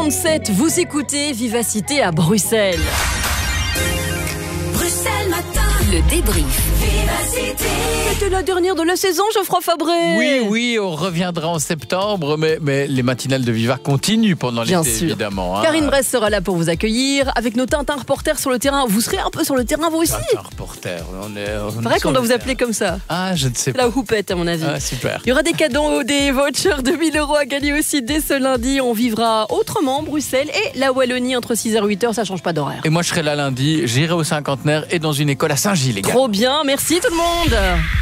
8h37, vous écoutez Vivacité à Bruxelles. Bruxelles Matin. Le débrief. Vivacité. C'était la dernière de la saison, Geoffroy Fabré. Oui, on reviendra en septembre, mais les matinales de Viva continuent pendant Bien l'été, sûr. évidemment. Karine Bress sera là pour vous accueillir avec nos Tintin reporters sur le terrain. Vous serez un peu sur le terrain, vous aussi. Un reporter, on est C'est vrai qu'on doit vous appeler comme ça. Ah, je ne sais C'est la pas. houppette, à mon avis. Ah, super. Il y aura des cadeaux, des vouchers de 1 000 € à gagner aussi dès ce lundi. On vivra autrement, Bruxelles et la Wallonie entre 6h et 8h. Ça change pas d'horaire. Et moi, je serai là lundi, j'irai au cinquantenaire et dans une école à Saint-Gilles, les gars. Trop bien, merci tout le monde.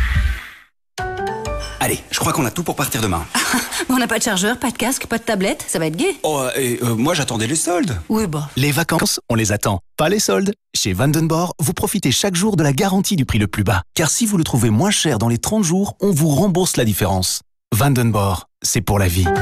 Allez, je crois qu'on a tout pour partir demain. On n'a pas de chargeur, pas de casque, pas de tablette, ça va être gai. Oh, moi j'attendais les soldes. Oui, bah. Les vacances, on les attend, pas les soldes. Chez Vandenborg, vous profitez chaque jour de la garantie du prix le plus bas. Car si vous le trouvez moins cher dans les 30 jours, on vous rembourse la différence. Vandenborg, c'est pour la vie.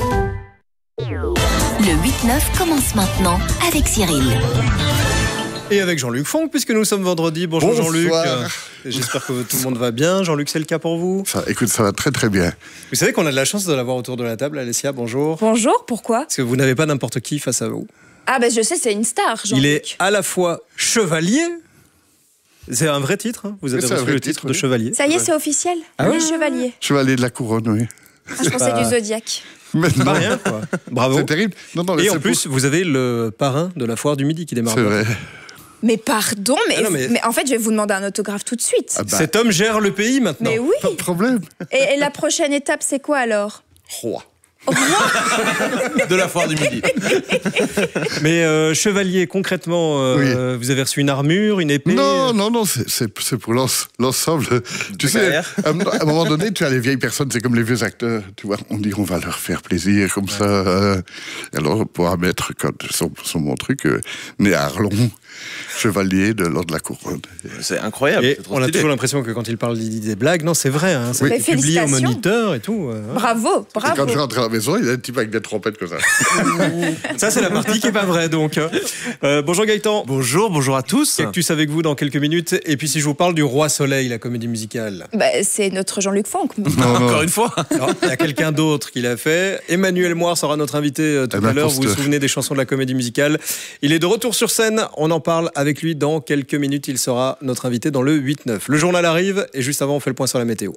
Le 8-9 commence maintenant avec Cyril. Et avec Jean-Luc Fonck, puisque nous sommes vendredi. Bonjour Jean-Luc. Bonsoir. J'espère que tout le monde va bien. Jean-Luc, c'est le cas pour vous? Écoute, ça va très très bien. Vous savez qu'on a de la chance de l'avoir autour de la table. Alessia, bonjour. Bonjour, pourquoi? Parce que vous n'avez pas n'importe qui face à vous. Ah ben je sais, c'est une star, Jean-Luc. Il est à la fois chevalier. C'est un vrai titre, hein. Vous avez C'est un reçu vrai le titre titre, de oui. chevalier. Ça y est, c'est officiel. Ah Les ouais. chevaliers. Chevalier de la couronne, oui. Ah, je pensais pas- du zodiaque. Mais Pas non, rien, quoi. Bravo. c'est terrible. Non, mais Et c'est en plus, vous avez le parrain de la foire du Midi qui démarre. C'est vrai. Mais pardon, Ah non, mais- mais en fait, je vais vous demander un autographe tout de suite. Ah bah, Cet homme gère le pays maintenant. Mais oui. pas de problème. Et la prochaine étape, c'est quoi alors? Roi. De la foire du Midi. Mais chevalier, concrètement, Oui. vous avez reçu une armure, une épée? Non, c'est pour l'ensemble. Tu sais, carrière. à un moment donné, tu as les vieilles personnes, c'est comme les vieux acteurs, tu vois, on dit on va leur faire plaisir, comme ça. Alors, pour un mettre sur mon truc, né à Arlon, chevalier de l'ordre de la couronne. C'est incroyable. Et c'est trop on a stylé. toujours l'impression que quand il parle des blagues, non, c'est vrai, hein, Oui. c'est Mais publié au félicitations. Moniteur et tout. Bravo, Et quand bravo. je rentre à la maison, il y a un type avec des trompettes comme ça. Ça, c'est la partie qui est pas vraie, donc. Bonjour Gaëtan. Bonjour à tous. Cactus avec vous dans quelques minutes. Et puis si je vous parle du Roi Soleil, la comédie musicale. Bah, c'est notre Jean-Luc Fonck. Encore une fois. Alors, il y a quelqu'un d'autre qui l'a fait. Emmanuel Moir sera notre invité tout Eh ben, à l'heure. Vous vous Poster. souvenez des chansons de la comédie musicale. Il est de retour sur scène. On en parle avec lui dans quelques minutes. Il sera notre invité dans le 8-9. Le journal arrive et juste avant, on fait le point sur la météo.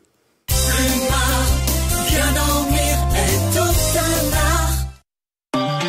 Bien dormir est tout un art.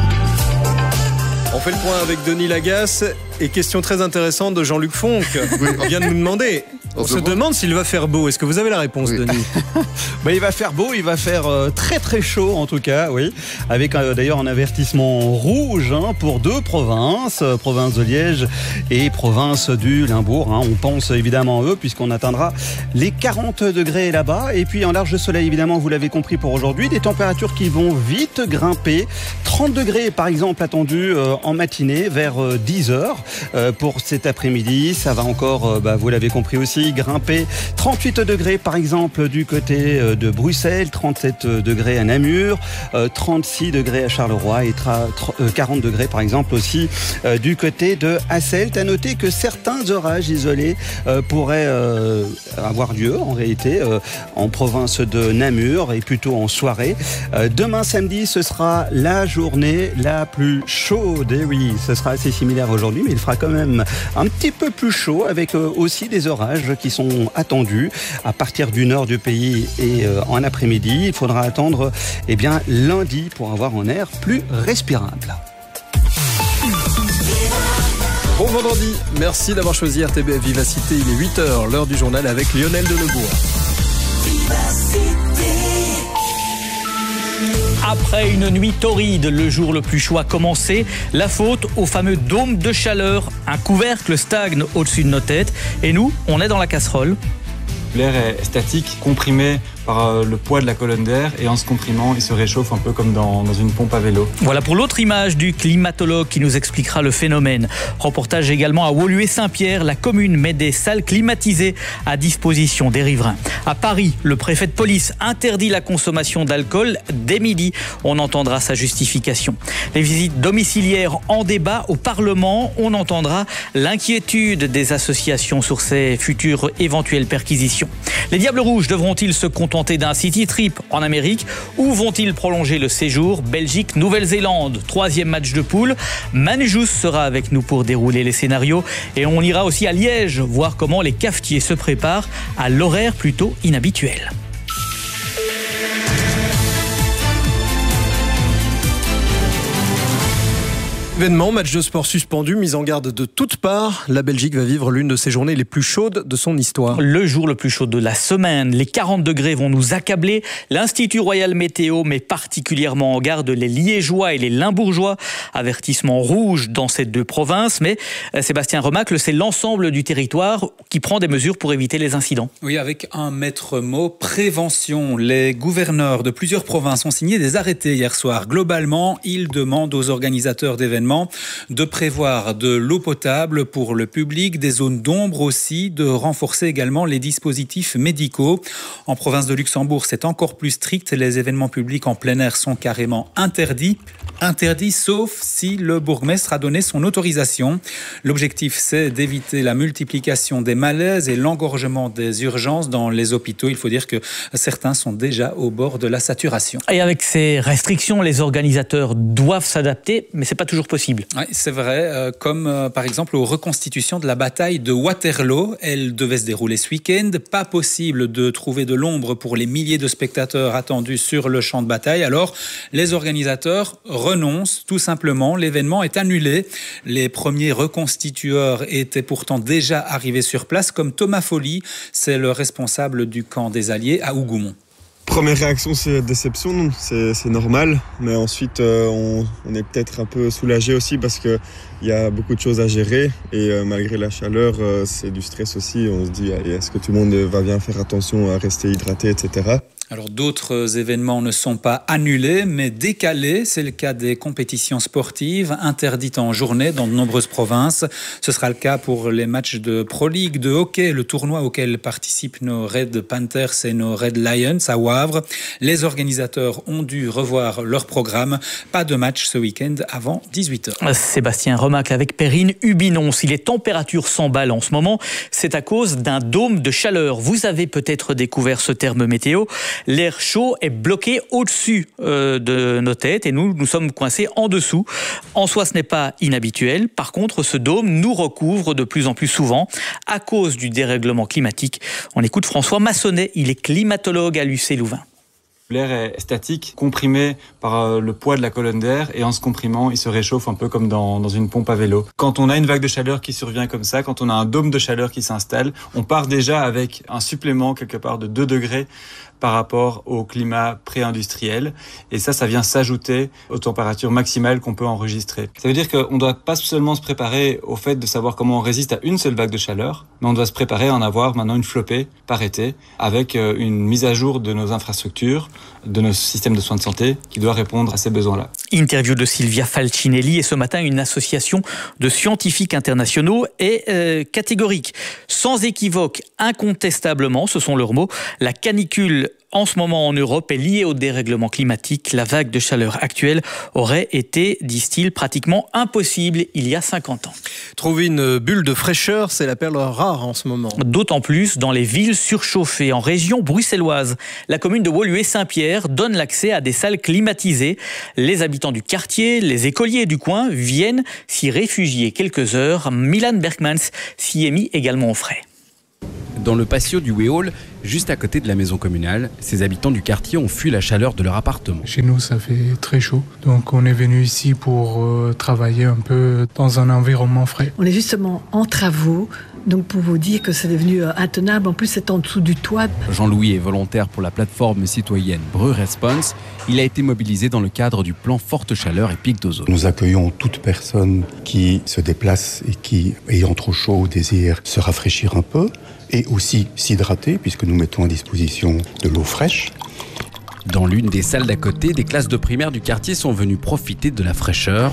On fait le point avec Denis Lagasse et question très intéressante de Jean-Luc Fonck. Il vient de nous demander. On se demande s'il va faire beau. Est-ce que vous avez la réponse, Oui. Denis? Bah, il va faire beau, il va faire très très chaud en tout cas, oui. Avec d'ailleurs un avertissement rouge pour deux provinces, province de Liège et province du Limbourg. On pense évidemment à eux puisqu'on atteindra les 40 degrés là-bas. Et puis un large soleil évidemment, vous l'avez compris pour aujourd'hui. Des températures qui vont vite grimper. 30 degrés par exemple attendus en matinée vers 10h pour cet après-midi. Ça va encore, vous l'avez compris aussi, grimper. 38 degrés par exemple du côté de Bruxelles, 37 degrés à Namur, 36 degrés à Charleroi et 40 degrés par exemple aussi du côté de Hasselt. À noter que certains orages isolés pourraient avoir lieu en réalité en province de Namur et plutôt en soirée. Demain samedi, ce sera la journée la plus chaude. Et oui, ce sera assez similaire aujourd'hui, mais il fera quand même un petit peu plus chaud avec aussi des orages qui sont attendus à partir du nord du pays et en après-midi. Il faudra attendre lundi pour avoir un air plus respirable. Bon vendredi, merci d'avoir choisi RTBF Vivacité. Il est 8h, l'heure du journal avec Lionel Delebourg. Après une nuit torride, le jour le plus chaud a commencé. La faute au fameux dôme de chaleur. Un couvercle stagne au-dessus de nos têtes. Et nous, on est dans la casserole. L'air est statique, comprimé par le poids de la colonne d'air et en se comprimant, il se réchauffe un peu comme dans une pompe à vélo. Voilà pour l'autre image du climatologue qui nous expliquera le phénomène. Reportage également à Woluwe-Saint-Pierre. La commune met des salles climatisées à disposition des riverains. À Paris, le préfet de police interdit la consommation d'alcool dès midi. On entendra sa justification. Les visites domiciliaires en débat au Parlement. On entendra l'inquiétude des associations sur ces futures éventuelles perquisitions. Les Diables Rouges devront-ils se contenter tenter d'un city trip en Amérique ou vont-ils prolonger le séjour Belgique-Nouvelle-Zélande, 3e match de poule. Manu Jousse sera avec nous pour dérouler les scénarios et on ira aussi à Liège voir comment les cafetiers se préparent à l'horaire plutôt inhabituel. Événement, match de sport suspendu, mise en garde de toutes parts. La Belgique va vivre l'une de ses journées les plus chaudes de son histoire. Le jour le plus chaud de la semaine. Les 40 degrés vont nous accabler. L'Institut Royal Météo met particulièrement en garde les Liégeois et les Limbourgeois. Avertissement rouge dans ces deux provinces. Mais Sébastien Remacle, c'est l'ensemble du territoire qui prend des mesures pour éviter les incidents. Oui, avec un maître mot, prévention. Les gouverneurs de plusieurs provinces ont signé des arrêtés hier soir. Globalement, ils demandent aux organisateurs d'événements de prévoir de l'eau potable pour le public, des zones d'ombre aussi, de renforcer également les dispositifs médicaux. En province de Luxembourg, c'est encore plus strict. Les événements publics en plein air sont carrément interdits. Interdits sauf si le bourgmestre a donné son autorisation. L'objectif, c'est d'éviter la multiplication des malaises et l'engorgement des urgences dans les hôpitaux. Il faut dire que certains sont déjà au bord de la saturation. Et avec ces restrictions, les organisateurs doivent s'adapter, mais c'est pas toujours possible. Oui, c'est vrai, comme par exemple aux reconstitutions de la bataille de Waterloo. Elle devait se dérouler ce week-end. Pas possible de trouver de l'ombre pour les milliers de spectateurs attendus sur le champ de bataille. Alors, les organisateurs renoncent tout simplement. L'événement est annulé. Les premiers reconstitueurs étaient pourtant déjà arrivés sur place, comme Thomas Folly, c'est le responsable du camp des Alliés à Hougoumont. Première réaction, c'est déception, c'est normal. Mais ensuite, on est peut-être un peu soulagé aussi parce qu'il y a beaucoup de choses à gérer. Et malgré la chaleur, c'est du stress aussi. On se dit, est-ce que tout le monde va bien faire attention à rester hydraté, etc. Alors d'autres événements ne sont pas annulés, mais décalés. C'est le cas des compétitions sportives interdites en journée dans de nombreuses provinces. Ce sera le cas pour les matchs de Pro League, de hockey, le tournoi auquel participent nos Red Panthers et nos Red Lions à Wavre. Les organisateurs ont dû revoir leur programme. Pas de match ce week-end avant 18h. Sébastien Remacle avec Perrine Hubinon. Si les températures s'emballent en ce moment, c'est à cause d'un dôme de chaleur. Vous avez peut-être découvert ce terme météo. L'air chaud est bloqué au-dessus de nos têtes et nous sommes coincés en dessous. En soi, ce n'est pas inhabituel. Par contre, ce dôme nous recouvre de plus en plus souvent à cause du dérèglement climatique. On écoute François Massonnet, il est climatologue à l'UC Louvain. L'air est statique, comprimé par le poids de la colonne d'air et en se comprimant, il se réchauffe un peu comme dans une pompe à vélo. Quand on a une vague de chaleur qui survient comme ça, quand on a un dôme de chaleur qui s'installe, on part déjà avec un supplément quelque part de 2 degrés par rapport au climat pré-industriel. Et ça vient s'ajouter aux températures maximales qu'on peut enregistrer. Ça veut dire qu'on ne doit pas seulement se préparer au fait de savoir comment on résiste à une seule vague de chaleur, mais on doit se préparer à en avoir maintenant une flopée par été, avec une mise à jour de nos infrastructures, de nos systèmes de soins de santé, qui doit répondre à ces besoins-là. Interview de Silvia Falcinelli et ce matin, une association de scientifiques internationaux est catégorique. Sans équivoque, incontestablement, ce sont leurs mots, la canicule en ce moment en Europe est liée au dérèglement climatique. La vague de chaleur actuelle aurait été, disent-ils, pratiquement impossible il y a 50 ans. Trouver une bulle de fraîcheur, c'est la perle rare en ce moment. D'autant plus dans les villes surchauffées. En région bruxelloise, la commune de Woluwe-Saint-Pierre donne l'accès à des salles climatisées. Les habitants du quartier, les écoliers du coin viennent s'y réfugier quelques heures. Milan Berkmans s'y est mis également aux frais. Dans le patio du Wéhol, juste à côté de la maison communale, ces habitants du quartier ont fui la chaleur de leur appartement. Chez nous, ça fait très chaud. Donc on est venu ici pour travailler un peu dans un environnement frais. On est justement en travaux, donc pour vous dire que c'est devenu intenable. En plus, c'est en dessous du toit. Jean-Louis est volontaire pour la plateforme citoyenne Breu Response. Il a été mobilisé dans le cadre du plan Forte Chaleur et Pic d'Ozone. Nous accueillons toute personne qui se déplace et qui, ayant trop chaud, désire se rafraîchir un peu et aussi s'hydrater, puisque nous mettons à disposition de l'eau fraîche. Dans l'une des salles d'à côté, des classes de primaire du quartier sont venues profiter de la fraîcheur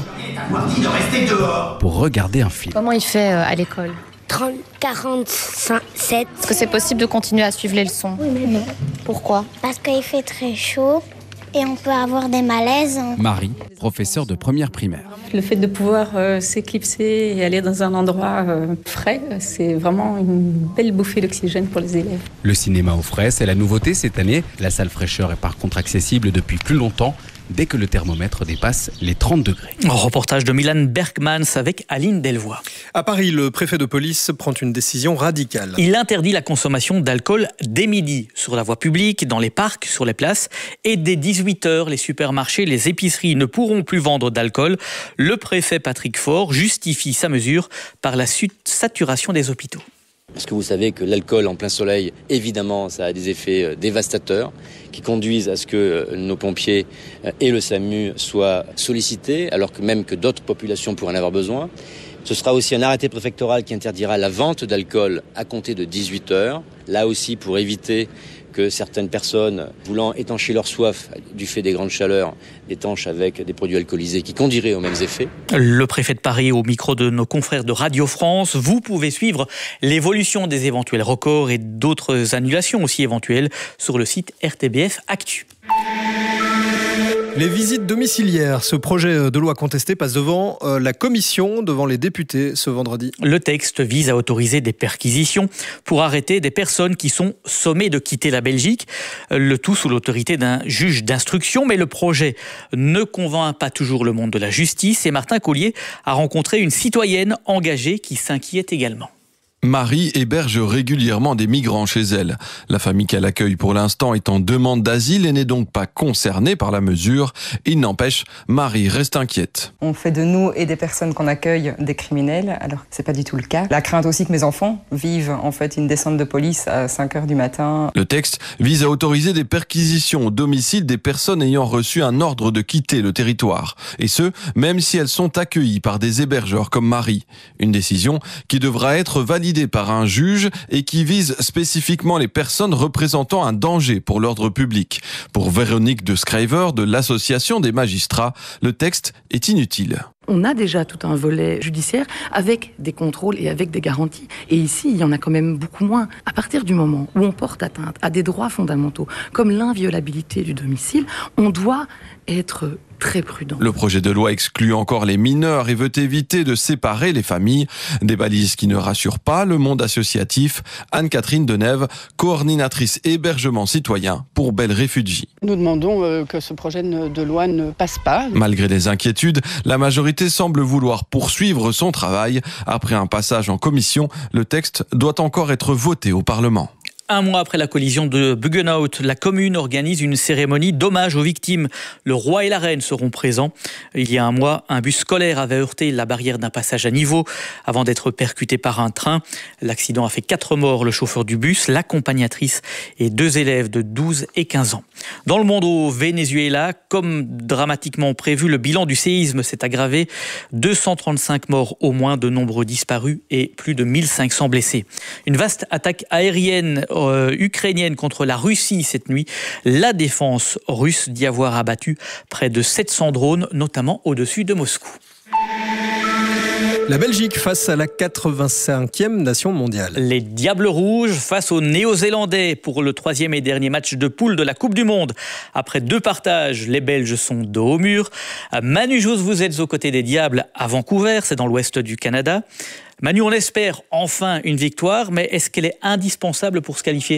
pour regarder un film. Comment il fait à l'école ? 30, 47. Est-ce que c'est possible de continuer à suivre les leçons ? Oui, mais non. Pourquoi ? Parce qu'il fait très chaud et on peut avoir des malaises. Marie, professeure de première primaire. Le fait de pouvoir s'éclipser et aller dans un endroit frais, c'est vraiment une belle bouffée d'oxygène pour les élèves. Le cinéma au frais, c'est la nouveauté cette année. La salle fraîcheur est par contre accessible depuis plus longtemps, dès que le thermomètre dépasse les 30 degrés. Reportage de Milan Bergmans avec Aline Delvoye. À Paris, le préfet de police prend une décision radicale. Il interdit la consommation d'alcool dès midi, sur la voie publique, dans les parcs, sur les places. Et dès 18h, les supermarchés, les épiceries ne pourront plus vendre d'alcool. Le préfet Patrick Faure justifie sa mesure par la saturation des hôpitaux. Parce que vous savez que l'alcool en plein soleil, évidemment, ça a des effets dévastateurs qui conduisent à ce que nos pompiers et le SAMU soient sollicités, alors que même que d'autres populations pourraient en avoir besoin. Ce sera aussi un arrêté préfectoral qui interdira la vente d'alcool à compter de 18h, là aussi pour éviter que certaines personnes voulant étancher leur soif du fait des grandes chaleurs étanchent avec des produits alcoolisés qui conduiraient aux mêmes effets. Le préfet de Paris au micro de nos confrères de Radio France. Vous pouvez suivre l'évolution des éventuels records et d'autres annulations aussi éventuelles sur le site RTBF Actu. Les visites domiciliaires, ce projet de loi contesté passe devant la commission, devant les députés ce vendredi. Le texte vise à autoriser des perquisitions pour arrêter des personnes qui sont sommées de quitter la Belgique, le tout sous l'autorité d'un juge d'instruction. Mais le projet ne convainc pas toujours le monde de la justice et Martin Collier a rencontré une citoyenne engagée qui s'inquiète également. Marie héberge régulièrement des migrants chez elle. La famille qu'elle accueille pour l'instant est en demande d'asile et n'est donc pas concernée par la mesure. Il n'empêche, Marie reste inquiète. On fait de nous et des personnes qu'on accueille des criminels, alors c'est pas du tout le cas. La crainte aussi que mes enfants vivent en fait une descente de police à 5h du matin. Le texte vise à autoriser des perquisitions au domicile des personnes ayant reçu un ordre de quitter le territoire. Et ce, même si elles sont accueillies par des hébergeurs comme Marie. Une décision qui devra être validée par un juge et qui vise spécifiquement les personnes représentant un danger pour l'ordre public. Pour Véronique de Schrijver de l'Association des magistrats, le texte est inutile. On a déjà tout un volet judiciaire avec des contrôles et avec des garanties. Et ici, il y en a quand même beaucoup moins. À partir du moment où on porte atteinte à des droits fondamentaux, comme l'inviolabilité du domicile, on doit être très prudent. Le projet de loi exclut encore les mineurs et veut éviter de séparer les familles. Des balises qui ne rassurent pas le monde associatif. Anne-Catherine Denève, coordinatrice hébergement citoyen pour Belle Réfugie. Nous demandons que ce projet de loi ne passe pas. Malgré les inquiétudes, la majorité semble vouloir poursuivre son travail. Après un passage en commission, le texte doit encore être voté au Parlement. Un mois après la collision de Buggenhout, la commune organise une cérémonie d'hommage aux victimes. Le roi et la reine seront présents. Il y a un mois, un bus scolaire avait heurté la barrière d'un passage à niveau avant d'être percuté par un train. L'accident a fait 4 morts, le chauffeur du bus, l'accompagnatrice et 2 élèves de 12 et 15 ans. Dans le monde au Venezuela, comme dramatiquement prévu, le bilan du séisme s'est aggravé. 235 morts au moins, de nombreux disparus et plus de 1500 blessés. Une vaste attaque aérienne ukrainienne contre la Russie cette nuit. La défense russe dit avoir abattu près de 700 drones, notamment au-dessus de Moscou. La Belgique face à la 85e nation mondiale. Les Diables Rouges face aux Néo-Zélandais pour le 3e et dernier match de poule de la Coupe du Monde. Après 2 partages, les Belges sont dos au mur. Manu Jousse, vous êtes aux côtés des Diables à Vancouver, c'est dans l'ouest du Canada. Manu, on espère enfin une victoire, mais est-ce qu'elle est indispensable pour se qualifier ?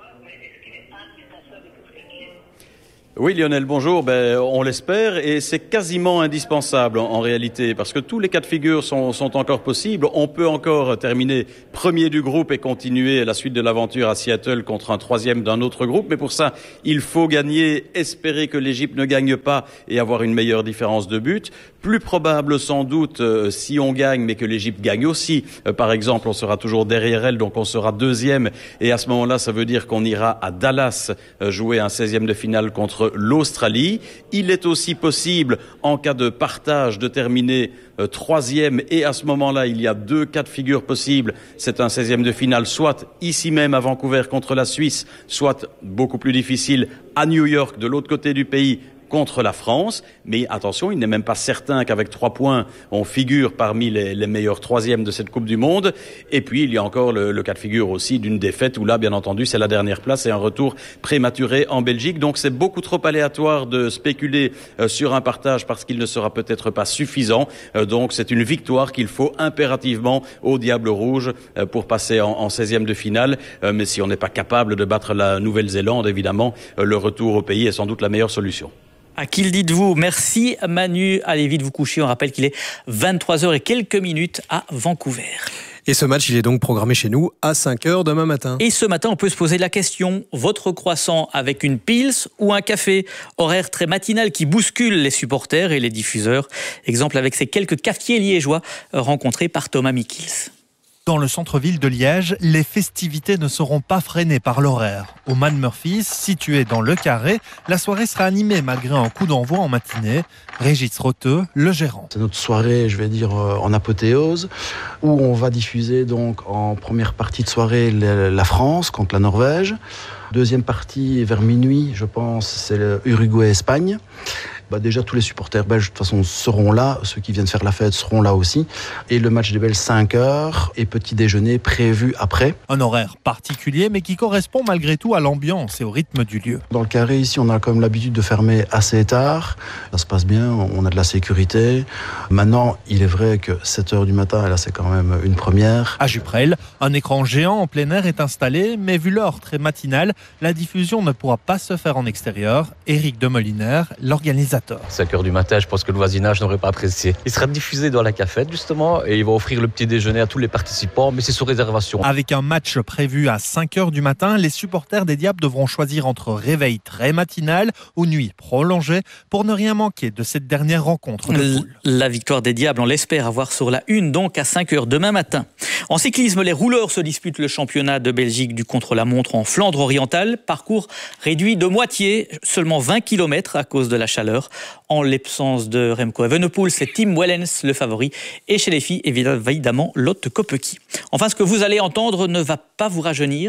Oui Lionel, bonjour. On l'espère et c'est quasiment indispensable en réalité parce que tous les cas de figure sont encore possibles. On peut encore terminer premier du groupe et continuer la suite de l'aventure à Seattle contre un 3e d'un autre groupe. Mais pour ça, il faut gagner, espérer que l'Égypte ne gagne pas et avoir une meilleure différence de but. Plus probable sans doute si on gagne mais que l'Égypte gagne aussi. Par exemple, on sera toujours derrière elle, donc on sera 2e et à ce moment-là, ça veut dire qu'on ira à Dallas jouer un 16e de finale contre l'Australie. Il est aussi possible, en cas de partage, de terminer 3e et à ce moment-là, il y a 2 cas de figure possibles. C'est un 16e de finale, soit ici même à Vancouver contre la Suisse, soit beaucoup plus difficile à New York, de l'autre côté du pays, contre la France. Mais attention, il n'est même pas certain qu'avec 3 points, on figure parmi les meilleurs troisièmes de cette Coupe du Monde. Et puis, il y a encore le cas de figure aussi d'une défaite où là, bien entendu, c'est la dernière place et un retour prématuré en Belgique. Donc, c'est beaucoup trop aléatoire de spéculer sur un partage parce qu'il ne sera peut-être pas suffisant. Donc, c'est une victoire qu'il faut impérativement au Diable Rouge pour passer en 16e de finale. Mais si on n'est pas capable de battre la Nouvelle-Zélande, évidemment, le retour au pays est sans doute la meilleure solution. À qui le dites-vous? Merci Manu. Allez vite vous coucher. On rappelle qu'il est 23h et quelques minutes à Vancouver. Et ce match, il est donc programmé chez nous à 5h demain matin. Et ce matin, on peut se poser la question, votre croissant avec une pils ou un café? Horaire très matinal qui bouscule les supporters et les diffuseurs. Exemple avec ces quelques cafetiers liégeois rencontrés par Thomas Mikils. Dans le centre-ville de Liège, les festivités ne seront pas freinées par l'horaire. Au Man Murphy's, situé dans le Carré, la soirée sera animée malgré un coup d'envoi en matinée. Régis Roteux, le gérant. C'est notre soirée, je vais dire, en apothéose, où on va diffuser donc en première partie de soirée la France contre la Norvège. Deuxième partie, vers minuit, je pense, c'est le Uruguay-Espagne. Déjà, tous les supporters belges, de toute façon, seront là. Ceux qui viennent faire la fête seront là aussi. Et le match des Belges, 5h et petit déjeuner prévu après. Un horaire particulier, mais qui correspond malgré tout à l'ambiance et au rythme du lieu. Dans le Carré, ici, on a quand même l'habitude de fermer assez tard. Ça se passe bien, on a de la sécurité. Maintenant, il est vrai que 7h du matin, et là, c'est quand même une première. À Juprel, un écran géant en plein air est installé, mais vu l'heure très matinale, la diffusion ne pourra pas se faire en extérieur. Éric Demoliner, l'organisateur. 5h du matin, je pense que le voisinage n'aurait pas apprécié. Il sera diffusé dans la cafette, justement, et il va offrir le petit déjeuner à tous les participants, mais c'est sous réservation. Avec un match prévu à 5h du matin, les supporters des Diables devront choisir entre réveil très matinal ou nuit prolongée pour ne rien manquer de cette dernière rencontre de poule. La victoire des Diables, on l'espère avoir sur la une, donc à 5h demain matin. En cyclisme, les rouleurs se disputent le championnat de Belgique du contre-la-montre en Flandre orientale. Parcours réduit de moitié, seulement 20 km à cause de la chaleur. En l'absence de Remco Evenepoel, c'est Tim Wellens le favori. Et chez les filles, évidemment, Lotte Kopecky. Enfin, ce que vous allez entendre ne va pas vous rajeunir.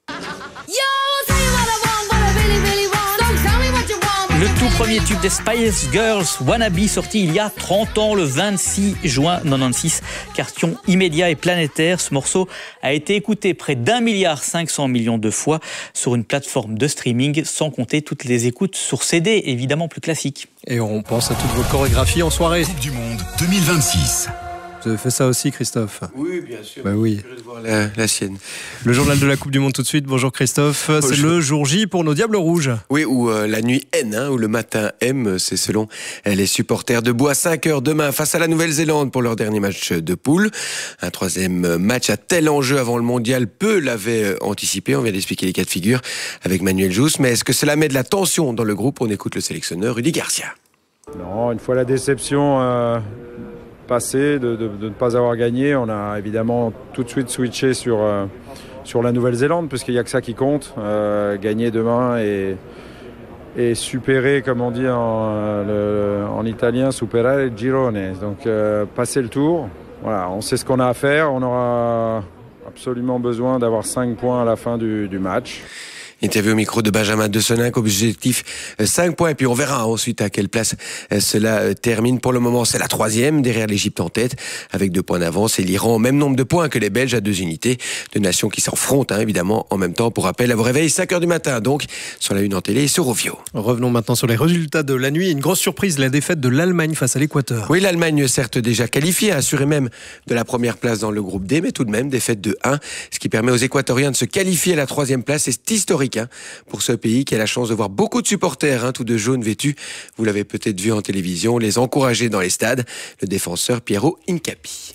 Le tout premier tube des Spice Girls, Wannabe, sorti il y a 30 ans, le 26 juin 96. Carton immédiat et planétaire, ce morceau a été écouté près d'1,5 milliard de fois sur une plateforme de streaming, sans compter toutes les écoutes sur CD, évidemment plus classiques. Et on pense à toutes vos chorégraphies en soirée. Coupe du Monde 2026. Vous avez fait ça aussi, Christophe? Oui, bien sûr. Bah oui. Je vais voir la sienne. Le journal de la Coupe du Monde tout de suite. Bonjour Christophe. C'est le jour J pour nos Diables Rouges. Oui, ou la nuit N, ou le matin M, c'est selon les supporters debout à 5h demain face à la Nouvelle-Zélande pour leur dernier match de poule. Un troisième match à tel enjeu avant le mondial, peu l'avaient anticipé. On vient d'expliquer les cas de figure avec Manuel Jousse. Mais est-ce que cela met de la tension dans le groupe? On écoute le sélectionneur Rudy Garcia. Non, une fois la déception passée de ne pas avoir gagné, on a évidemment tout de suite switché sur la Nouvelle-Zélande, puisqu'il n'y a que ça qui compte. Gagner demain et supérer, comme on dit en italien, superare il girone. Donc passer le tour. Voilà, on sait ce qu'on a à faire. On aura absolument besoin d'avoir 5 points à la fin du match. Interview au micro de Benjamin De Soninck, objectif 5 points, et puis on verra ensuite à quelle place cela termine. Pour le moment, c'est la 3e, derrière l'Égypte en tête, avec 2 points d'avance, et l'Iran au même nombre de points que les Belges à 2 unités. 2 nations qui s'affrontent, évidemment, en même temps. Pour rappel, à vos réveils, 5h du matin, donc, sur la une en télé et sur Ovio. Revenons maintenant sur les résultats de la nuit. Une grosse surprise, la défaite de l'Allemagne face à l'Équateur. Oui, l'Allemagne, certes déjà qualifiée, assurée même de la première place dans le groupe D, mais tout de même, défaite de 1, ce qui permet aux Équatoriens de se qualifier à la 3e place. C'est historique pour ce pays qui a la chance de voir beaucoup de supporters, tous de jaune vêtus. Vous l'avez peut-être vu en télévision, les encourager dans les stades. Le défenseur Piero Incapi.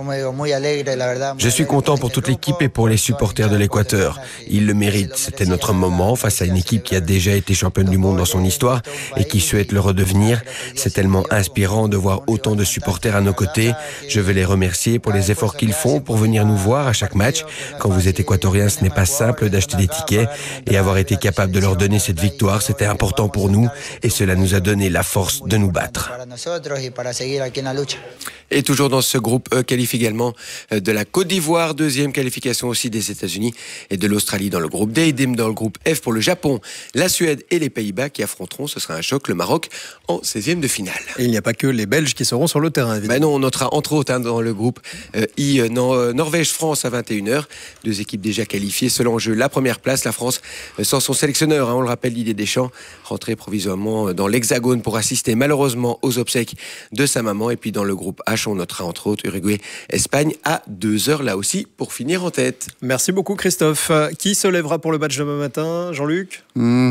Je suis content pour toute l'équipe et pour les supporters de l'Équateur. Ils le méritent. C'était notre moment face à une équipe qui a déjà été championne du monde dans son histoire et qui souhaite le redevenir. C'est tellement inspirant de voir autant de supporters à nos côtés. Je veux les remercier pour les efforts qu'ils font pour venir nous voir à chaque match. Quand vous êtes Équatorien, ce n'est pas simple d'acheter des tickets et avoir été capable de leur donner cette victoire, c'était important pour nous et cela nous a donné la force de nous battre. Et toujours dans ce groupe E, qualifie également de la Côte d'Ivoire, deuxième qualification aussi des États-Unis et de l'Australie dans le groupe D. Idem dans le groupe F pour le Japon, la Suède et les Pays-Bas qui affronteront, ce sera un choc, le Maroc en 16e de finale. Et il n'y a pas que les Belges qui seront sur le terrain, évidemment. Non, on notera entre autres dans le groupe I, Norvège-France à 21h. Deux équipes déjà qualifiées. Seul enjeu, la première place, la France sans son sélectionneur. On le rappelle, Didier Deschamps, rentré provisoirement dans l'Hexagone pour assister malheureusement aux obsèques de sa maman. Et puis dans le groupe H, on notera entre autres Uruguay-Espagne à 2h là aussi pour finir en tête. Merci beaucoup Christophe. Qui se lèvera pour le match demain matin, Jean-Luc?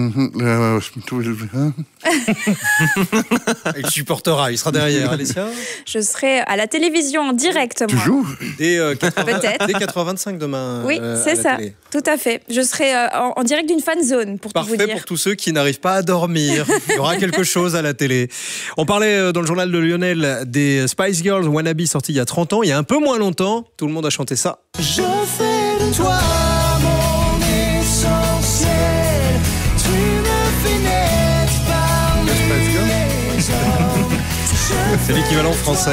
Il supportera, il sera derrière. Alessia? Je serai à la télévision en direct, moi. Toujours Dès 80, Peut-être. dès 4h25 demain. Oui, c'est ça. Télé. Tout à fait. Je serai en direct d'une fan zone, pour tout vous Parfait dire. pour tous ceux qui n'arrivent pas à dormir. Il y aura quelque chose à la télé. On parlait dans le journal de Lionel des Spice Girls Wannabe sorti il y a 30 ans. Il y a un peu moins longtemps, tout le monde a chanté ça. Je fais de toi mon essentiel. Tu me fais naître parmi les hommes. C'est l'équivalent français.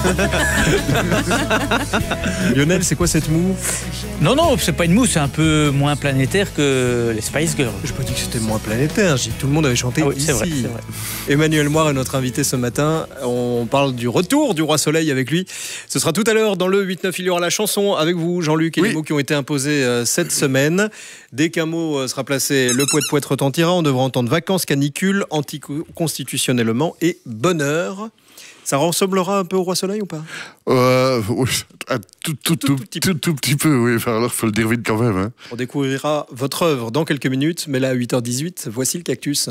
Lionel, c'est quoi cette moue? Non, c'est pas une moue, c'est un peu moins planétaire que les Spice Girls. Je peux dire que c'était moins planétaire. J'ai dit que tout le monde avait chanté ici. C'est vrai. Emmanuel Moire est notre invité ce matin. On parle du retour du Roi Soleil avec lui. Ce sera tout à l'heure dans le 8-9. Il y aura la chanson avec vous, Jean-Luc, et les mots qui ont été imposés cette semaine. Dès qu'un mot sera placé, le poète retentira. On devra entendre vacances, canicule, anticonstitutionnellement et bonheur. Ça ressemblera un peu au Roi Soleil ou pas? Oui, un tout petit peu, oui. Enfin, alors, il faut le dire vite quand même. Hein. On découvrira votre œuvre dans quelques minutes, mais là, à 8h18, voici le cactus.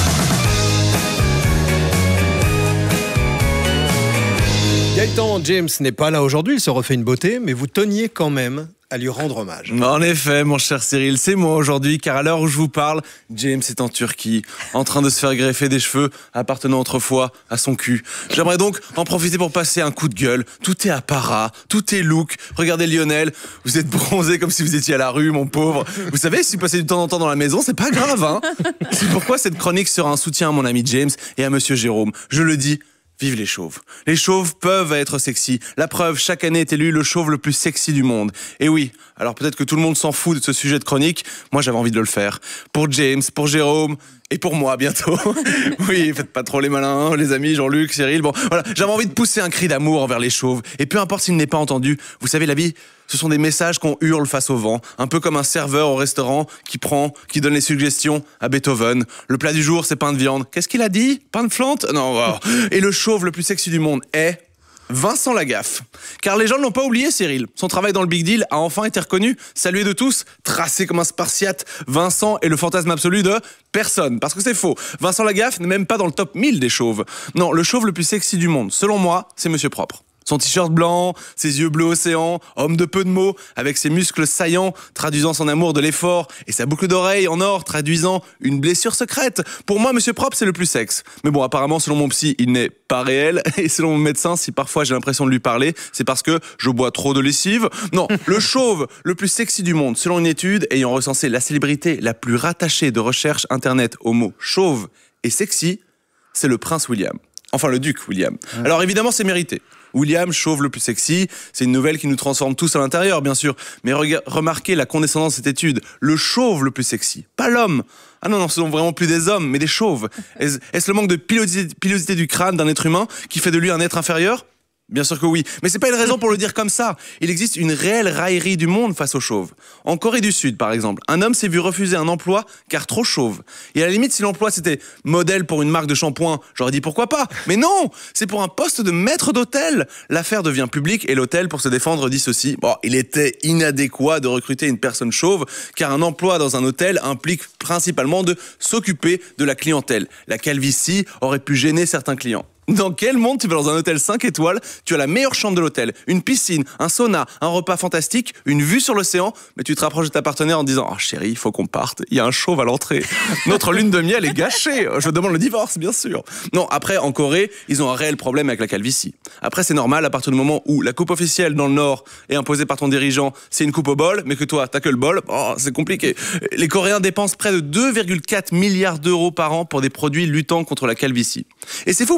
Gaëtan James n'est pas là aujourd'hui, il se refait une beauté, mais vous teniez quand même à lui rendre hommage. En effet, mon cher Cyril, c'est moi aujourd'hui, car à l'heure où je vous parle, James est en Turquie, en train de se faire greffer des cheveux appartenant autrefois à son cul. J'aimerais donc en profiter pour passer un coup de gueule. Tout est apparat, tout est look. Regardez Lionel, vous êtes bronzé comme si vous étiez à la rue, mon pauvre. Vous savez, si vous passez du temps en temps dans la maison, c'est pas grave, hein. C'est pourquoi cette chronique sera un soutien à mon ami James et à monsieur Jérôme. Je le dis, vive les chauves. Les chauves peuvent être sexy. La preuve, chaque année est élu le chauve le plus sexy du monde. Et oui, alors peut-être que tout le monde s'en fout de ce sujet de chronique. Moi, j'avais envie de le faire. Pour James, pour Jérôme et pour moi bientôt. Oui, faites pas trop les malins, hein, les amis, Jean-Luc, Cyril. Bon, voilà, j'avais envie de pousser un cri d'amour envers les chauves. Et peu importe s'il n'est pas entendu, vous savez, la vie, ce sont des messages qu'on hurle face au vent. Un peu comme un serveur au restaurant qui donne les suggestions à Beethoven. Le plat du jour, c'est pain de viande. Qu'est-ce qu'il a dit? Pain de flante? Non, wow. Et le chauve le plus sexy du monde est Vincent Lagaffe. Car les gens ne l'ont pas oublié, Cyril. Son travail dans le Big Deal a enfin été reconnu, salué de tous, tracé comme un spartiate. Vincent est le fantasme absolu de personne. Parce que c'est faux. Vincent Lagaffe n'est même pas dans le top 1000 des chauves. Non, le chauve le plus sexy du monde, selon moi, c'est Monsieur Propre. Son t-shirt blanc, ses yeux bleu océan, homme de peu de mots, avec ses muscles saillants, traduisant son amour de l'effort, et sa boucle d'oreille en or, traduisant une blessure secrète. Pour moi, Monsieur Propre, c'est le plus sexe. Mais bon, apparemment, selon mon psy, il n'est pas réel, et selon mon médecin, si parfois j'ai l'impression de lui parler, c'est parce que je bois trop de lessive. Non, le chauve le plus sexy du monde, selon une étude ayant recensé la célébrité la plus rattachée de recherche internet au mot chauve et sexy, c'est le prince William. Enfin, le duc William. Alors évidemment, c'est mérité. William, chauve le plus sexy, c'est une nouvelle qui nous transforme tous à l'intérieur, bien sûr. Mais remarquez la condescendance de cette étude. Le chauve le plus sexy, pas l'homme. Ah non, ce sont vraiment plus des hommes, mais des chauves. Est-ce le manque de pilosité du crâne d'un être humain qui fait de lui un être inférieur ? Bien sûr que oui, mais c'est pas une raison pour le dire comme ça. Il existe une réelle raillerie du monde face aux chauves. En Corée du Sud, par exemple, un homme s'est vu refuser un emploi car trop chauve. Et à la limite, si l'emploi c'était modèle pour une marque de shampoing, j'aurais dit pourquoi pas. Mais non, c'est pour un poste de maître d'hôtel. L'affaire devient publique et l'hôtel, pour se défendre, dit ceci. Bon, il était inadéquat de recruter une personne chauve car un emploi dans un hôtel implique principalement de s'occuper de la clientèle. La calvitie aurait pu gêner certains clients. Dans quel monde tu vas dans un hôtel 5 étoiles, tu as la meilleure chambre de l'hôtel, une piscine, un sauna, un repas fantastique, une vue sur l'océan, mais tu te rapproches de ta partenaire en disant « Oh chérie, il faut qu'on parte, il y a un chauve à l'entrée. Notre lune de miel est gâchée, je demande le divorce, bien sûr. » Non, après, en Corée, ils ont un réel problème avec la calvitie. Après, c'est normal, à partir du moment où la coupe officielle dans le Nord est imposée par ton dirigeant, c'est une coupe au bol, mais que toi, t'as que le bol, oh, c'est compliqué. Les Coréens dépensent près de 2,4 milliards d'euros par an pour des produits luttant contre la calvitie. Et c'est fou parce que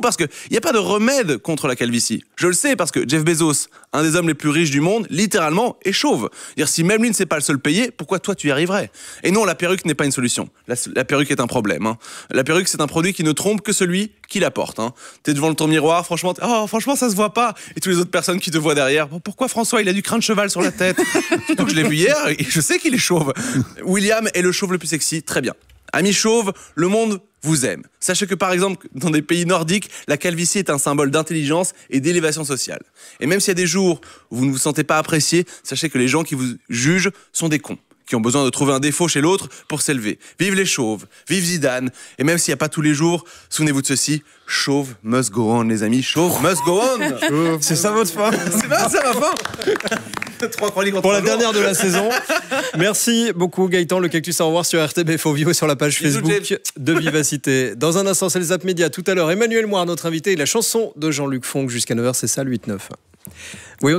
Il n'y a pas de remède contre la calvitie. Je le sais parce que Jeff Bezos, un des hommes les plus riches du monde, littéralement est chauve. Dire si même lui ne sait pas le payer, pourquoi toi tu y arriverais? Et non, la perruque n'est pas une solution. La perruque est un problème. La perruque, c'est un produit qui ne trompe que celui qui la porte. T'es devant ton miroir, franchement, franchement ça se voit pas. Et toutes les autres personnes qui te voient derrière, pourquoi François il a du crin de cheval sur la tête? Surtout que je l'ai vu hier et je sais qu'il est chauve. William est le chauve le plus sexy, très bien. Amis chauves, le monde vous aime. Sachez que par exemple, dans des pays nordiques, la calvitie est un symbole d'intelligence et d'élévation sociale. Et même s'il y a des jours où vous ne vous sentez pas apprécié, sachez que les gens qui vous jugent sont des cons, qui ont besoin de trouver un défaut chez l'autre pour s'élever. Vive les chauves, vive Zidane. Et même s'il n'y a pas tous les jours, souvenez-vous de ceci, chauve must go on, les amis. Chauve must go on. C'est ça votre fin? C'est ma fin. Pour la dernière de la saison. Merci beaucoup Gaëtan. Le Cactus à revoir sur RTBF Ovio sur la page Facebook de Vivacité. Dans un instant, c'est les Zap Média. Tout à l'heure, Emmanuel Moir, notre invité, et la chanson de Jean-Luc Fonck jusqu'à 9h, c'est ça le 8-9. Oui,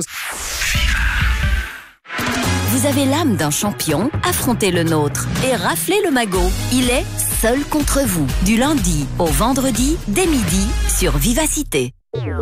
Vous avez l'âme d'un champion, affrontez le nôtre et raflez le magot. Il est seul contre vous. Du lundi au vendredi, dès midi, sur Vivacité.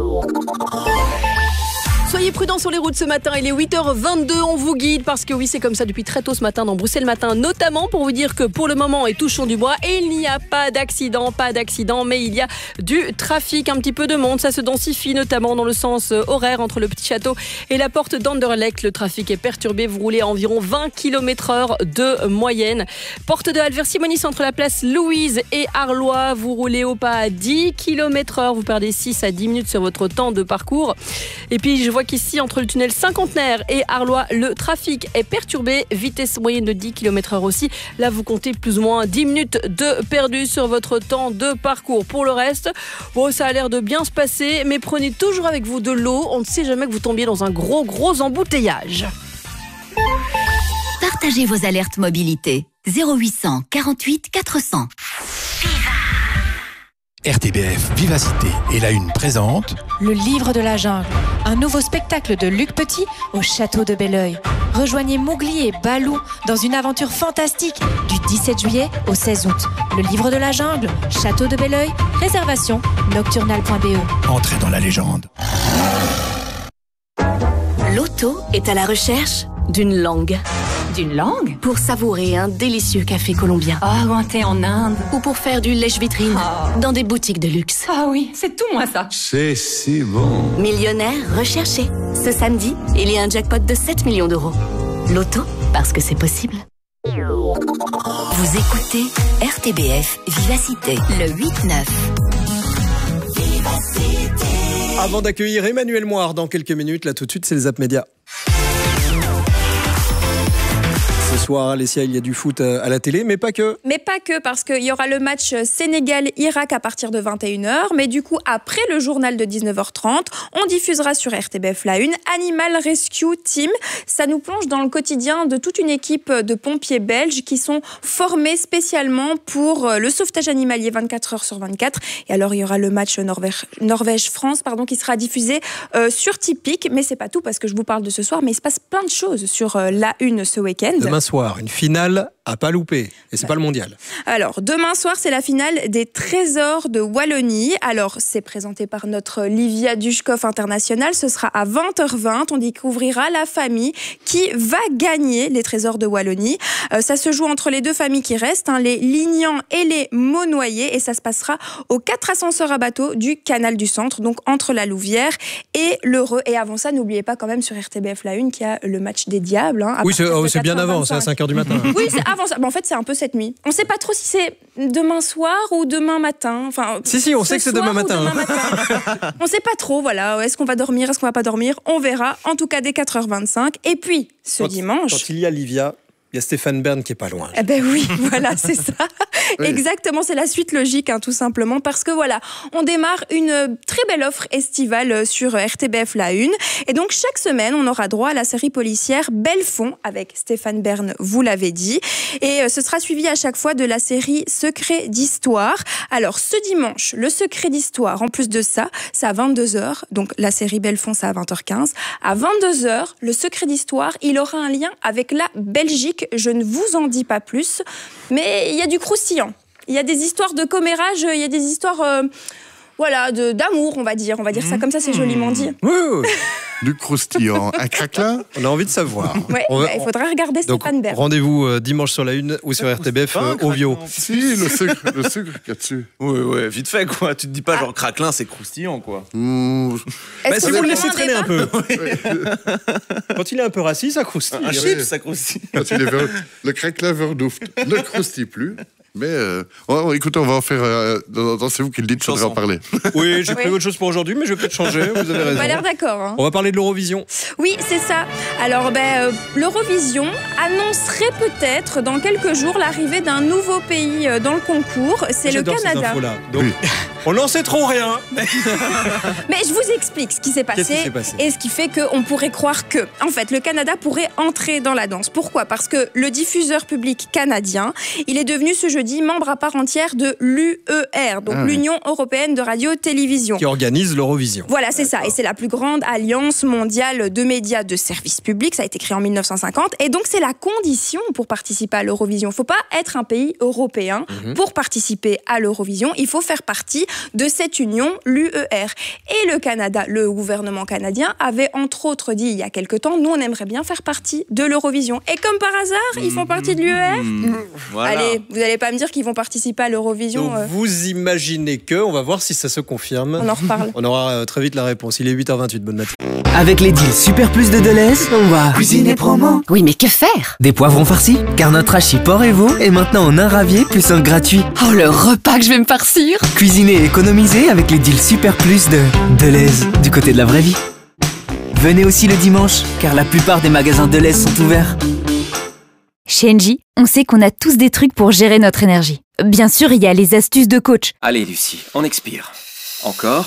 Soyez prudents sur les routes ce matin, il est 8h22, on vous guide parce que oui, c'est comme ça depuis très tôt ce matin dans Bruxelles Matin, notamment pour vous dire que pour le moment, et touchons du bois, et il n'y a pas d'accident, mais il y a du trafic, un petit peu de monde, ça se densifie notamment dans le sens horaire entre le Petit Château et la porte d'Anderlecht. Le trafic est perturbé, vous roulez à environ 20 km/h de moyenne. Porte de Alver-Simonis entre la place Louise et Arlois, vous roulez au pas à 10 km/h, vous perdez 6 à 10 minutes sur votre temps de parcours. Et puis je vois qu'ici, entre le tunnel Cinquantenaire et Arlois, le trafic est perturbé. Vitesse moyenne de 10 km/h aussi. Là, vous comptez plus ou moins 10 minutes de perdu sur votre temps de parcours. Pour le reste, bon, ça a l'air de bien se passer, mais prenez toujours avec vous de l'eau. On ne sait jamais que vous tombiez dans un gros embouteillage. Partagez vos alertes mobilité. 0800 48 400. RTBF Vivacité et la Une présente Le Livre de la Jungle, un nouveau spectacle de Luc Petit au château de Belleuil. Rejoignez Mowgli et Balou dans une aventure fantastique du 17 juillet au 16 août. Le Livre de la Jungle, château de Belleuil, réservation nocturnal.be. Entrez dans la légende. L'auto est à la recherche d'une langue. D'une langue? Pour savourer un délicieux café colombien. Ah, ou un thé en Inde. Ou pour faire du lèche-vitrine dans des boutiques de luxe. Ah oui, c'est tout moi ça. C'est si bon. Millionnaire recherché. Ce samedi, il y a un jackpot de 7 millions d'euros. L'auto, parce que c'est possible. Vous écoutez RTBF Vivacité, le 8-9. Avant d'accueillir Emmanuel Moir dans quelques minutes, là tout de suite, c'est les Zap Média. Ce soir, Alessia, il y a du foot à la télé, mais pas que. Mais pas que, parce qu'il y aura le match Sénégal-Irak à partir de 21h. Mais du coup, après le journal de 19h30, on diffusera sur RTBF La Une Animal Rescue Team. Ça nous plonge dans le quotidien de toute une équipe de pompiers belges qui sont formés spécialement pour le sauvetage animalier 24h sur 24. Et alors, il y aura le match Norvège-France qui sera diffusé sur Tipeee. Mais c'est pas tout, parce que je vous parle de ce soir, mais il se passe plein de choses sur La Une ce week-end. Demain soir, une finale à pas louper. Et c'est pas le mondial. Alors, demain soir, c'est la finale des Trésors de Wallonie. Alors, c'est présenté par notre Livia Dushkov International. Ce sera à 20h20. On découvrira la famille qui va gagner les Trésors de Wallonie. Ça se joue entre les deux familles qui restent, les Lignans et les Maunoyers. Et ça se passera aux 4 ascenseurs à bateau du canal du Centre, donc entre la Louvière et l'Heureux. Et avant ça, n'oubliez pas quand même sur RTBF La Une qu'il y a le match des Diables. Oui, c'est bien avant, c'est à 5h du matin. Oui, c'est avant ça. En fait, c'est un peu cette nuit. On ne sait pas trop si c'est demain soir ou demain matin. Si, on sait que c'est demain matin. On ne sait pas trop, voilà. Est-ce qu'on va dormir, est-ce qu'on va pas dormir? On verra. En tout cas, dès 4h25. Et puis, dimanche... Quand il y a Livia... Il y a Stéphane Bern qui est pas loin. Eh ben oui, voilà, c'est ça. Oui. Exactement, c'est la suite logique, tout simplement, parce que voilà, on démarre une très belle offre estivale sur RTBF La Une. Et donc, chaque semaine, on aura droit à la série policière Belfond avec Stéphane Bern, vous l'avez dit. Et ce sera suivi à chaque fois de la série Secret d'Histoire. Alors, ce dimanche, le Secret d'Histoire, en plus de ça, c'est à 22h. Donc, la série Belfond, c'est à 20h15. À 22h, le Secret d'Histoire, il aura un lien avec la Belgique. Je ne vous en dis pas plus, mais il y a du croustillant. Il y a des histoires de commérage, il y a des histoires voilà, d'amour, on va dire ça comme ça, c'est joliment dit. Du croustillant, un craquelin. On a envie de savoir. Ouais, il faudra regarder Stéphane Bern. Rendez-vous dimanche sur la 1 ou sur RTBF Ovio. Si, le sucre qu'il y a dessus. Ouais, vite fait quoi. Tu te dis pas genre craquelin, c'est croustillant quoi. Si vous le laissez traîner un peu. Quand il est un peu rassis, ça croustille. Un chips, ça croustille. Le craquelin Verdoufte ne croustille plus. Mais écoutez, on va en faire. C'est vous qui le dites, il faudrait en parler. Oui, j'ai pris autre chose pour aujourd'hui, mais je vais peut-être changer. Vous avez raison. On a l'air d'accord. Hein. On va parler de l'Eurovision. Oui, c'est ça. Alors, l'Eurovision annoncerait peut-être dans quelques jours l'arrivée d'un nouveau pays dans le concours. C'est le Canada. Ces infos-là. Donc, on n'en sait trop rien. Mais je vous explique ce qui s'est passé, et ce qui fait qu'on pourrait croire que, en fait, le Canada pourrait entrer dans la danse. Pourquoi ? Parce que le diffuseur public canadien, il est devenu ce jeudi membre à part entière de l'UER, donc l'Union Européenne de Radio-Télévision. Qui organise l'Eurovision. Voilà, c'est ça. Et c'est la plus grande alliance mondiale de médias de services publics. Ça a été créé en 1950. Et donc, c'est la condition pour participer à l'Eurovision. Il ne faut pas être un pays européen pour participer à l'Eurovision. Il faut faire partie de cette union, l'UER. Et le Canada, le gouvernement canadien, avait entre autres dit il y a quelque temps, nous, on aimerait bien faire partie de l'Eurovision. Et comme par hasard, ils font partie de l'UER. Voilà. Allez, vous n'allez pas me dire qu'ils vont participer à l'Eurovision. Donc vous imaginez que, on va voir si ça se confirme. On en reparle. On aura très vite la réponse. Il est 8h28, bonne matinée. Avec les deals Super Plus de Deleuze, on va cuisiner promo. Oui, mais que faire? Des poivrons farcis, car notre hachis porc et veau est maintenant en un ravier plus un gratuit. Oh, le repas que je vais me farcir! Cuisiner et économiser avec les deals Super Plus de Deleuze, du côté de la vraie vie. Venez aussi le dimanche, car la plupart des magasins Deleuze sont ouverts. Chez Engie, on sait qu'on a tous des trucs pour gérer notre énergie. Bien sûr, il y a les astuces de coach. Allez Lucie, on expire. Encore.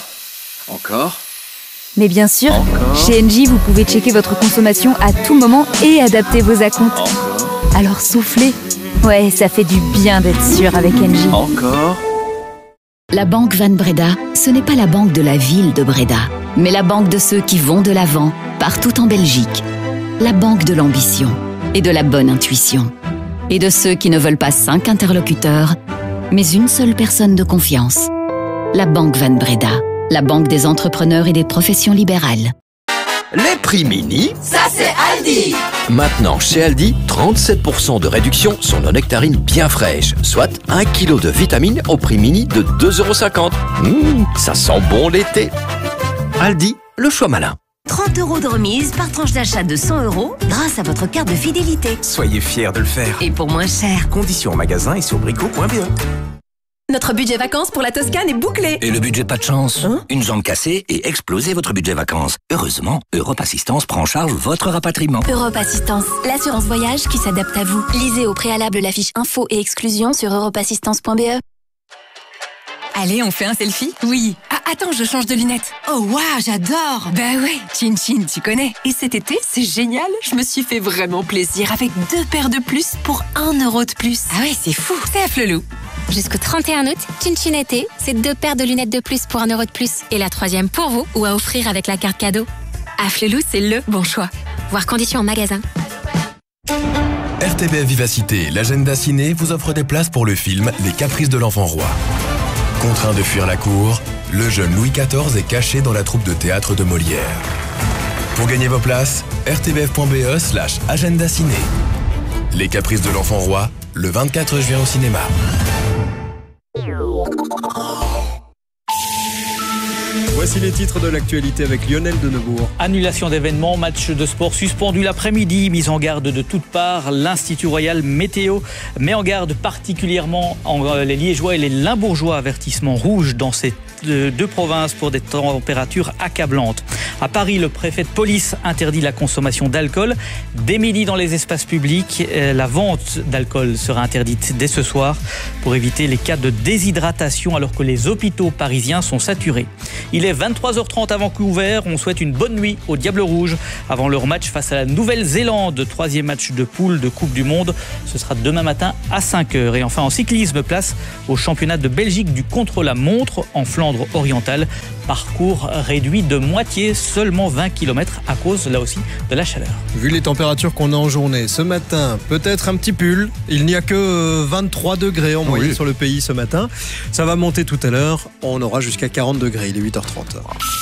Mais bien sûr, chez Engie, vous pouvez checker votre consommation à tout moment et adapter vos acomptes. Alors soufflez. Ouais, ça fait du bien d'être sûr avec Engie. Encore. La banque Van Breda, ce n'est pas la banque de la ville de Breda, mais la banque de ceux qui vont de l'avant, partout en Belgique. La banque de l'ambition et de la bonne intuition. Et de ceux qui ne veulent pas 5 interlocuteurs, mais une seule personne de confiance. La banque Van Breda, la banque des entrepreneurs et des professions libérales. Les prix mini, ça c'est Aldi. Maintenant chez Aldi, 37% de réduction sur nos nectarines bien fraîches, soit 1 kg de vitamines au prix mini de 2,50 €. Ça sent bon l'été. Aldi, le choix malin. 30 € de remise par tranche d'achat de 100 € grâce à votre carte de fidélité. Soyez fiers de le faire. Et pour moins cher. Conditions en magasin et sur brico.be. Notre budget vacances pour la Toscane est bouclé. Et le budget pas de chance, une jambe cassée et exploser votre budget vacances. Heureusement, Europe Assistance prend en charge votre rapatriement. Europe Assistance, l'assurance voyage qui s'adapte à vous. Lisez au préalable la fiche info et exclusion sur europeassistance.be. Allez, on fait un selfie? Oui. Ah, attends, je change de lunettes. Oh, waouh, j'adore. Bah ouais, Chin Chin, tu connais. Et cet été, c'est génial. Je me suis fait vraiment plaisir avec 2 paires de plus pour 1 € de plus. Ah ouais, c'est fou. C'est à Flelou. Jusqu'au 31 août, Chin Chin été, c'est 2 paires de lunettes de plus pour 1 € de plus. Et la 3e pour vous ou à offrir avec la carte cadeau. À Flelou, c'est le bon choix. Voir conditions en magasin. RTBF Vivacité, l'agenda ciné vous offre des places pour le film Les Caprices de l'Enfant Roi. Contraint de fuir la cour, le jeune Louis XIV est caché dans la troupe de théâtre de Molière. Pour gagner vos places, rtbf.be/agenda ciné. Les Caprices de l'Enfant Roi, le 24 juin au cinéma. Voici les titres de l'actualité avec Lionel Denebourg. Annulation d'événements, match de sport suspendu l'après-midi, mise en garde de toutes parts. L'Institut Royal Météo met en garde particulièrement les Liégeois et les Limbourgeois. Avertissement rouge dans ces deux provinces pour des températures accablantes. À Paris, le préfet de police interdit la consommation d'alcool. Dès midi dans les espaces publics, la vente d'alcool sera interdite dès ce soir pour éviter les cas de déshydratation alors que les hôpitaux parisiens sont saturés. Il est 23h30 à Vancouver. On souhaite une bonne nuit aux Diables Rouges avant leur match face à la Nouvelle-Zélande. 3e match de poule de Coupe du Monde. Ce sera demain matin à 5h. Et enfin en cyclisme, place au championnat de Belgique du contre-la-montre en Flandre orientale. Parcours réduit de moitié, seulement 20 km à cause là aussi de la chaleur. Vu les températures qu'on a en journée, ce matin, peut-être un petit pull. Il n'y a que 23 degrés en moyenne sur le pays ce matin. Ça va monter tout à l'heure. On aura jusqu'à 40 degrés. Il est 8h30.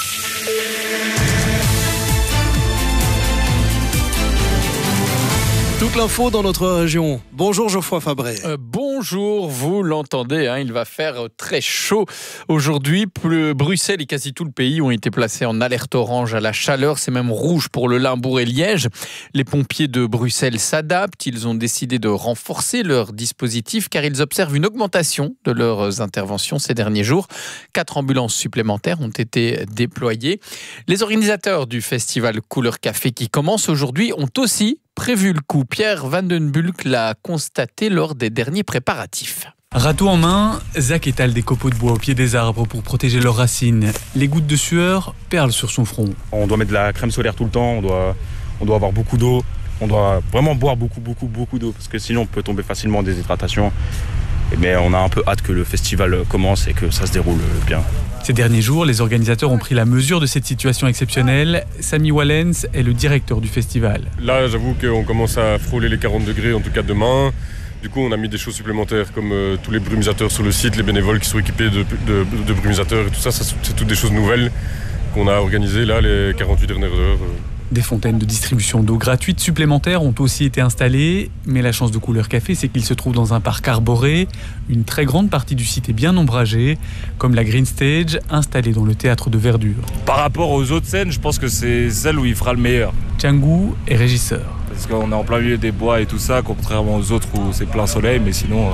Toute l'info dans notre région. Bonjour Geoffroy Fabré. Bonjour, vous l'entendez, il va faire très chaud aujourd'hui. Bruxelles et quasi tout le pays ont été placés en alerte orange à la chaleur. C'est même rouge pour le Limbourg et Liège. Les pompiers de Bruxelles s'adaptent. Ils ont décidé de renforcer leur dispositif car ils observent une augmentation de leurs interventions ces derniers jours. 4 ambulances supplémentaires ont été déployées. Les organisateurs du festival Couleur Café qui commence aujourd'hui ont aussi prévu le coup. Pierre Van den Bulck l'a constaté lors des derniers préparatifs. Râteau en main, Zach étale des copeaux de bois au pied des arbres pour protéger leurs racines. Les gouttes de sueur perlent sur son front. On doit mettre de la crème solaire tout le temps, on doit avoir beaucoup d'eau. On doit vraiment boire beaucoup d'eau parce que sinon on peut tomber facilement en déshydratation. Mais on a un peu hâte que le festival commence et que ça se déroule bien. Ces derniers jours, les organisateurs ont pris la mesure de cette situation exceptionnelle. Samy Wallens est le directeur du festival. Là, j'avoue qu'on commence à frôler les 40 degrés, en tout cas demain. Du coup, on a mis des choses supplémentaires comme tous les brumisateurs sur le site, les bénévoles qui sont équipés de brumisateurs et tout ça. C'est toutes des choses nouvelles qu'on a organisées là les 48 dernières heures. Des fontaines de distribution d'eau gratuite supplémentaires ont aussi été installées, mais la chance de Couleur Café, c'est qu'il se trouve dans un parc arboré. Une très grande partie du site est bien ombragée, comme la Green Stage installée dans le théâtre de verdure. Par rapport aux autres scènes, je pense que c'est celle où il fera le meilleur. Tchangou est régisseur. Parce qu'on est en plein milieu des bois et tout ça, contrairement aux autres où c'est plein soleil, mais sinon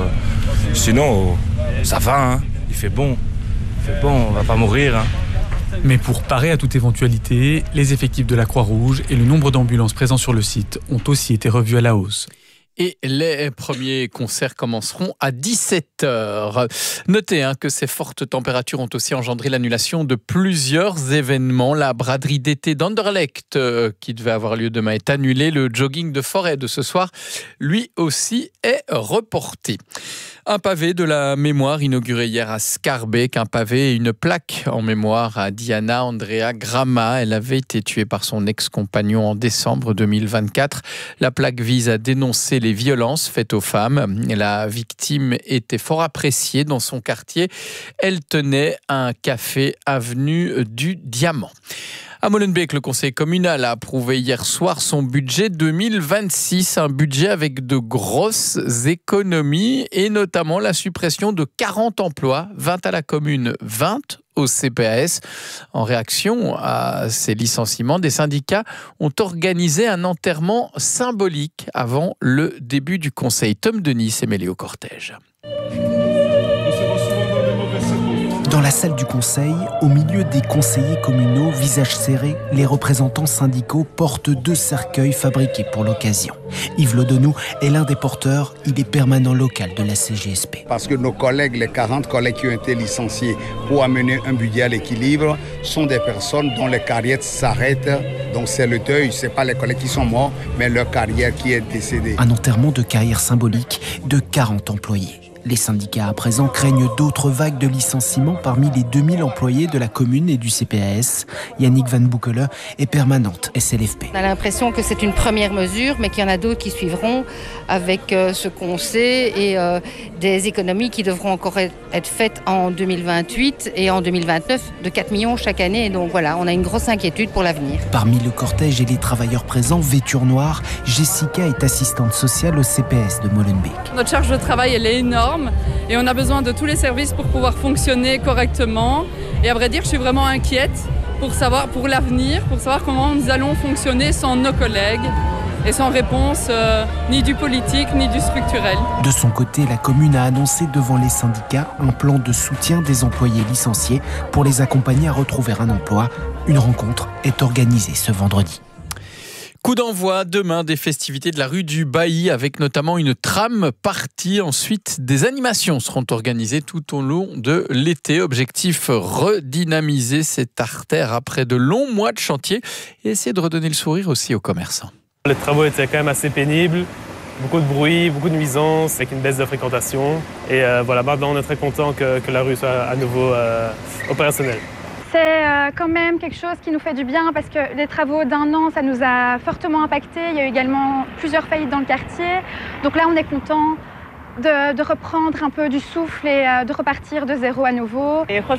ça va, il fait bon, on va pas mourir. Mais pour parer à toute éventualité, les effectifs de la Croix-Rouge et le nombre d'ambulances présents sur le site ont aussi été revus à la hausse. Et les premiers concerts commenceront à 17h. Notez que ces fortes températures ont aussi engendré l'annulation de plusieurs événements. La braderie d'été d'Anderlecht, qui devait avoir lieu demain, est annulée. Le jogging de forêt de ce soir, lui aussi, est reporté. Un pavé de la mémoire inauguré hier à Scarbeck, un pavé et une plaque en mémoire à Diana Andrea Gramma. Elle avait été tuée par son ex-compagnon en décembre 2024. La plaque vise à dénoncer les violences faites aux femmes. La victime était fort appréciée dans son quartier. Elle tenait un café avenue du Diamant. À Molenbeek, le conseil communal a approuvé hier soir son budget 2026, un budget avec de grosses économies et notamment la suppression de 40 emplois, 20 à la commune, 20 au CPAS. En réaction à ces licenciements, des syndicats ont organisé un enterrement symbolique avant le début du conseil. Tom Denis est mêlé au cortège. Dans la salle du conseil, au milieu des conseillers communaux, visage serré, les représentants syndicaux portent 2 cercueils fabriqués pour l'occasion. Yves Lodonou est l'un des porteurs, il est permanent local de la CGSP. Parce que nos collègues, les 40 collègues qui ont été licenciés pour amener un budget à l'équilibre, sont des personnes dont les carrières s'arrêtent. Donc c'est le deuil, ce n'est pas les collègues qui sont morts, mais leur carrière qui est décédée. Un enterrement de carrière symbolique de 40 employés. Les syndicats à présent craignent d'autres vagues de licenciements parmi les 2000 employés de la commune et du CPAS. Yannick Van Boekele est permanente SLFP. On a l'impression que c'est une première mesure, mais qu'il y en a d'autres qui suivront avec ce qu'on sait et des économies qui devront encore être faites en 2028 et en 2029 de 4 millions chaque année. Et donc voilà, on a une grosse inquiétude pour l'avenir. Parmi le cortège et les travailleurs présents, vêtus en noir, Jessica est assistante sociale au CPS de Molenbeek. Notre charge de travail, elle est énorme. Et on a besoin de tous les services pour pouvoir fonctionner correctement. Et à vrai dire, je suis vraiment inquiète pour l'avenir, pour savoir comment nous allons fonctionner sans nos collègues et sans réponse ni du politique ni du structurel. De son côté, la commune a annoncé devant les syndicats un plan de soutien des employés licenciés pour les accompagner à retrouver un emploi. Une rencontre est organisée ce vendredi. Coup d'envoi demain des festivités de la rue du Bailly avec notamment une tram partie. Ensuite, des animations seront organisées tout au long de l'été. Objectif, redynamiser cette artère après de longs mois de chantier et essayer de redonner le sourire aussi aux commerçants. Les travaux étaient quand même assez pénibles. Beaucoup de bruit, beaucoup de nuisances, avec une baisse de fréquentation. Et voilà, maintenant on est très content que la rue soit à nouveau opérationnelle. C'est quand même quelque chose qui nous fait du bien parce que les travaux d'1 an, ça nous a fortement impacté. Il y a eu également plusieurs faillites dans le quartier. Donc là, on est content de reprendre un peu du souffle et de repartir de zéro à nouveau. Et